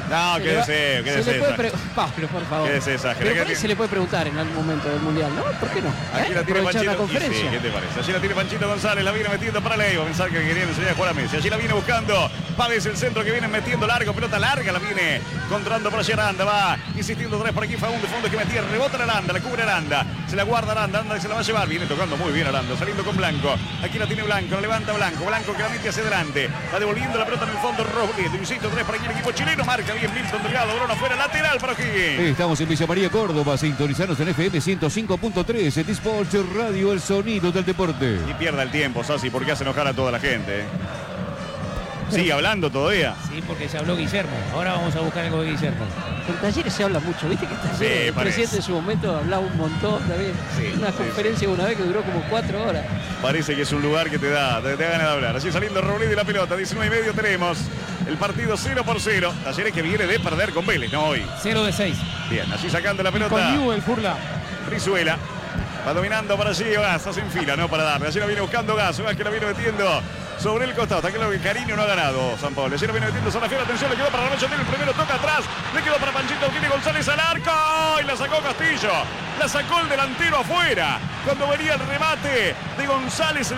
No, Se qué le va- deseo, qué se deseo. le puede pre- Pablo, por favor. Qué deseo, Pero por ahí se le puede preguntar en algún momento del Mundial, ¿no? ¿Por qué no? Aquí ¿Eh? la tiene Aprovechar Panchito. la Y conferencia. sí, ¿qué te parece? Allí la tiene Panchito González, la viene metiendo para Ley. Va a pensar que querían enseñar a jugar a Messi. Allí la viene buscando. Pávez el centro que viene metiendo largo, pelota larga, la viene controlando por allí Aranda. Va insistiendo tres por aquí, Faúndo, fondo que metía, rebota Aranda, la cubre Aranda. Se la guarda Aranda, Aranda se la va a llevar. Viene tocando muy bien Aranda, saliendo con Blanco. Aquí la tiene Blanco, la levanta Blanco. Blanco que la mete hacia adelante. Va devolviendo la pelota en el fondo, Robledo. Insisto, tres para aquí el equipo chileno. Marca bien Milton Delgado, balón afuera, lateral para O'Higgins. Estamos en Villa María, Córdoba. Sintonizanos en F M ciento cinco punto tres. T-Sports Radio, el sonido del deporte. Y pierda el tiempo, Sassi, porque hace enojar a toda la gente. ¿eh? Sigue hablando todavía. Sí, porque se habló Guillermo. Ahora vamos a buscar algo de Guillermo. En Talleres se habla mucho, ¿viste? Que Talleres, Sí, el parece. presidente en su momento hablaba un montón también. Sí, una sí, conferencia una vez que duró como cuatro horas. Parece que es un lugar que te da, te, te da ganas de hablar. Así saliendo Robledo y la pelota, diecinueve y medio tenemos. El partido cero por cero. Talleres que viene de perder con Vélez, no hoy. cero de seis. Bien, allí sacando la Con pelota. Newell, Furla. Brizuela. Va dominando para allí Gas, sin fila, ¿no? Para darle. Allí la viene buscando Gas. Gas que la viene metiendo sobre el costado. Está claro que Cariño no ha ganado San Pablo. Allí la viene metiendo sobre la fiera. Atención, le quedó para Ramallo. El primero toca atrás. Le quedó para Panchito. Tiene González al arco. Y la sacó Castillo. La sacó el delantero afuera. Cuando venía el remate de González.